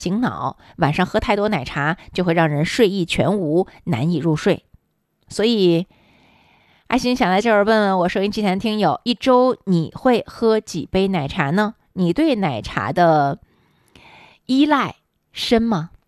醒脑，晚上喝太多奶茶就会让人睡意全无，难以入睡。所以爱心想在这儿问问我收音机前听友，一周你会喝几杯奶茶呢？你对奶茶的依赖深吗？